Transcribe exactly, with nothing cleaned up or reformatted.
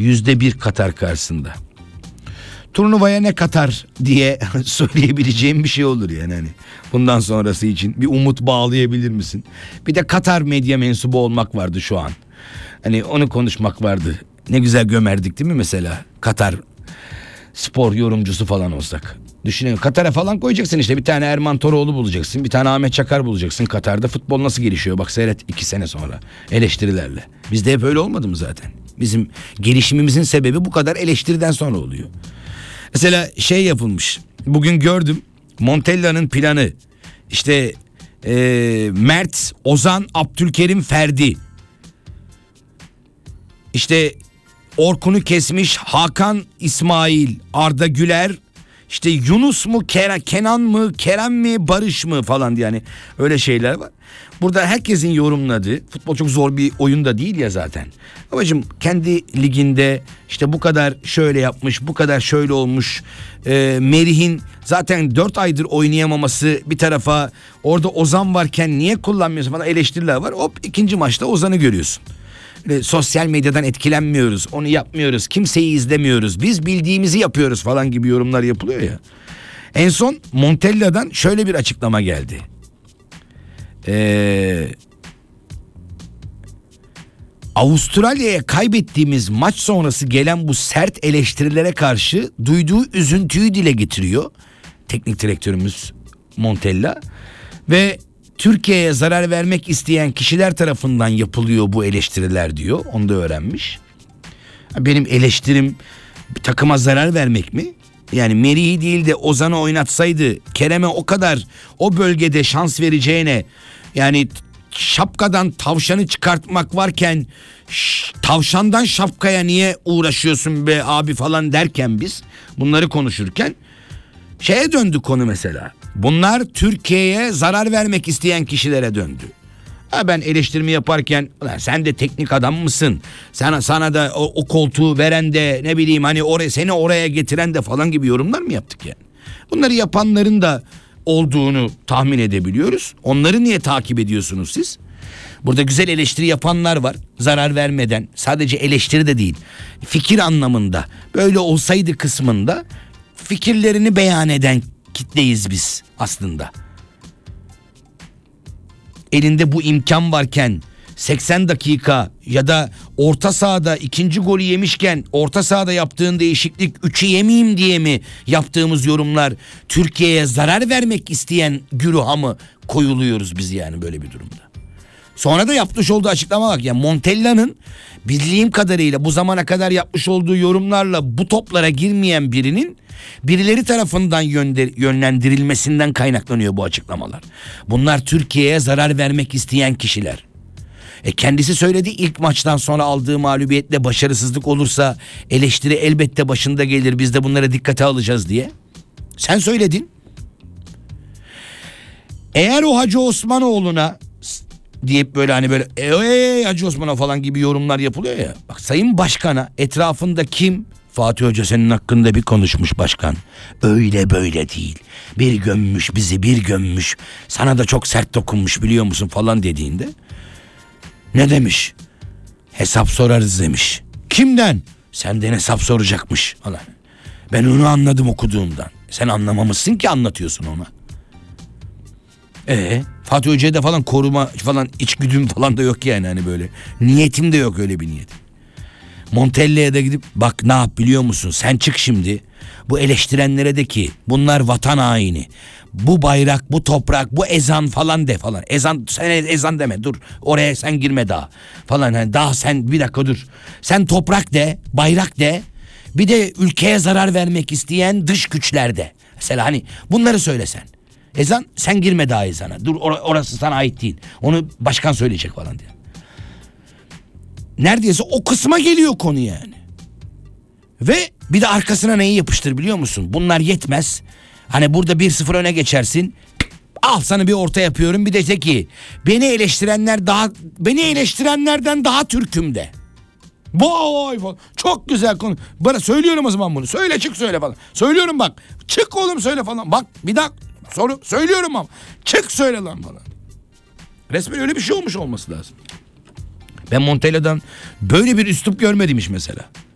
Yüzde bir Katar karşısında. Turnuvaya ne katar diye söyleyebileceğim bir şey olur yani hani. Bundan sonrası için bir umut bağlayabilir misin? Bir de Katar medya mensubu olmak vardı şu an. Hani onu konuşmak vardı. Ne güzel gömerdik değil mi mesela? Katar spor yorumcusu falan olsak. Düşünün, Katar'a falan koyacaksın işte, bir tane Erman Toroğlu bulacaksın, bir tane Ahmet Çakar bulacaksın. Katar'da futbol nasıl gelişiyor bak seyret, iki sene sonra eleştirilerle. Bizde hep öyle olmadı mı zaten? Bizim gelişimimizin sebebi bu kadar eleştiriden sonra oluyor. Mesela şey yapılmış, bugün gördüm, Montella'nın planı işte e, Mert, Ozan, Abdülkerim, Ferdi, işte Orkun'u kesmiş Hakan, İsmail, Arda Güler, işte Yunus mu Kenan, Kenan mı Kerem mi Barış mı falan diye, yani öyle şeyler var. Burada herkesin yorumladığı, futbol çok zor bir oyun da değil ya zaten. Babacığım kendi liginde işte bu kadar şöyle yapmış, bu kadar şöyle olmuş. E, Merih'in zaten dört aydır oynayamaması bir tarafa, orada Ozan varken niye kullanmıyorsun falan eleştiriler var. Hop, ikinci maçta Ozan'ı görüyorsun. Öyle sosyal medyadan etkilenmiyoruz, onu yapmıyoruz, kimseyi izlemiyoruz, biz bildiğimizi yapıyoruz falan gibi yorumlar yapılıyor ya. En son Montella'dan şöyle bir açıklama geldi. Ee, Avustralya'ya kaybettiğimiz maç sonrası gelen bu sert eleştirilere karşı duyduğu üzüntüyü dile getiriyor teknik direktörümüz Montella ve Türkiye'ye zarar vermek isteyen kişiler tarafından yapılıyor bu eleştiriler diyor. Onu da öğrenmiş. Benim eleştirim bir takıma zarar vermek mi? Yani Merih'i değil de Ozan'ı oynatsaydı, Kerem'e o kadar o bölgede şans vereceğine, yani şapkadan tavşanı çıkartmak varken şş, tavşandan şapkaya niye uğraşıyorsun be abi falan derken, biz bunları konuşurken şeye döndü konu mesela. Bunlar Türkiye'ye zarar vermek isteyen kişilere döndü. Ha, ben eleştirimi yaparken sen de teknik adam mısın? Sana sana da o, o koltuğu veren de, ne bileyim hani oraya, seni oraya getiren de falan gibi yorumlar mı yaptık yani? Bunları yapanların da olduğunu tahmin edebiliyoruz. Onları niye takip ediyorsunuz siz? Burada güzel eleştiri yapanlar var, zarar vermeden, sadece eleştiri de değil, fikir anlamında, böyle olsaydı kısmında fikirlerini beyan eden kitleyiz biz aslında. Elinde bu imkan varken seksen dakika ya da orta sahada ikinci golü yemişken orta sahada yaptığın değişiklik üçü yemeyeyim diye mi yaptığımız yorumlar Türkiye'ye zarar vermek isteyen güruha mı koyuluyoruz biz yani böyle bir durumda? Sonra da yapmış olduğu açıklama bak, yani Montella'nın bildiğim kadarıyla bu zamana kadar yapmış olduğu yorumlarla bu toplara girmeyen birinin birileri tarafından yönlendirilmesinden kaynaklanıyor bu açıklamalar. Bunlar Türkiye'ye zarar vermek isteyen kişiler. E kendisi söyledi, ilk maçtan sonra aldığı mağlubiyetle başarısızlık olursa eleştiri elbette başında gelir, biz de bunlara dikkate alacağız diye. Sen söyledin. Eğer o Hacı Osmanoğlu'na deyip böyle hani böyle eee Hacı Osman'a falan gibi yorumlar yapılıyor ya. Bak, Sayın Başkan'a etrafında kim? Fatih Hoca senin hakkında bir konuşmuş başkan. Öyle böyle değil. Bir gömmüş bizi, bir gömmüş. Sana da çok sert dokunmuş biliyor musun falan dediğinde. Ne demiş? Hesap sorarız demiş. Kimden? Senden hesap soracakmış falan. Ben onu anladım okuduğumdan. Sen anlamamışsın ki anlatıyorsun ona. Ee, Fatih Hoca'ya da falan koruma falan, içgüdüm falan da yok yani, hani böyle. Niyetim de yok, öyle bir niyetim. Montella'ya da gidip bak ne yap biliyor musun? Sen çık şimdi bu eleştirenlere de ki bunlar vatan haini. Bu bayrak, bu toprak, bu ezan falan de falan. Ezan, sen ezan deme, dur oraya sen girme daha falan. Yani daha sen bir dakika dur. Sen toprak de, bayrak de. Bir de ülkeye zarar vermek isteyen dış güçler de. Mesela hani bunları söylesen. Ezan, sen girme daha ezana. Dur or- orası sana ait değil. Onu başkan söyleyecek falan diye. Neredeyse o kısma geliyor konu yani. Ve bir de arkasına neyi yapıştır biliyor musun? Bunlar yetmez. Hani burada bir sıfır öne geçersin. Al sana bir orta yapıyorum. Bir de de ki beni eleştirenler daha beni eleştirenlerden daha Türk'üm de. Vay falan. Çok güzel konu. Bana söylüyorum o zaman bunu. Söyle çık söyle falan. Söylüyorum bak. Çık oğlum söyle falan. Bak bir dakika. Soru söylüyorum ama. Çık söyle lan falan. Resmen öyle bir şey olmuş olması lazım. Ben Montella'dan böyle bir üslup görmedim hiç mesela.